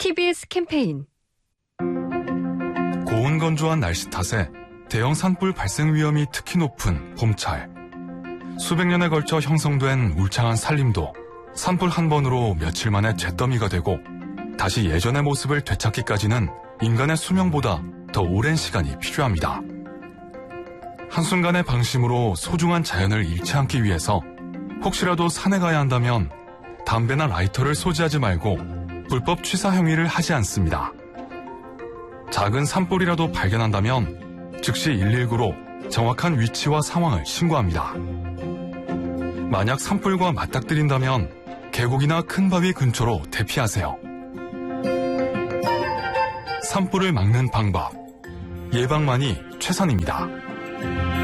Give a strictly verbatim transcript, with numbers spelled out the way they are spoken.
티비에스 캠페인. 고온 건조한 날씨 탓에 대형 산불 발생 위험이 특히 높은 봄철. 수백 년에 걸쳐 형성된 울창한 산림도 산불 한 번으로 며칠 만에 잿더미가 되고 다시 예전의 모습을 되찾기까지는 인간의 수명보다 더 오랜 시간이 필요합니다. 한순간의 방심으로 소중한 자연을 잃지 않기 위해서 혹시라도 산에 가야 한다면 담배나 라이터를 소지하지 말고 불법 취사 행위를 하지 않습니다. 작은 산불이라도 발견한다면 즉시 일일구로 정확한 위치와 상황을 신고합니다. 만약 산불과 맞닥뜨린다면 계곡이나 큰 바위 근처로 대피하세요. 산불을 막는 방법, 예방만이 최선입니다.